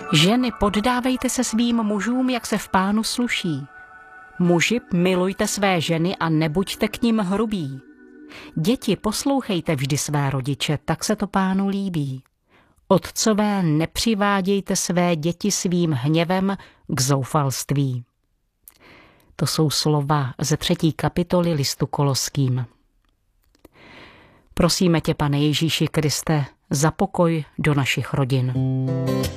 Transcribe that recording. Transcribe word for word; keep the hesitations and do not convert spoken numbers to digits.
Ženy, poddávejte se svým mužům, jak se v Pánu sluší. Muži, milujte své ženy a nebuďte k nim hrubí. Děti, poslouchejte vždy své rodiče, tak se to Pánu líbí. Otcové, nepřivádějte své děti svým hněvem k zoufalství. To jsou slova ze třetí kapitoly listu Koloským. Prosíme tě, Pane Ježíši Kriste, za pokoj do našich rodin.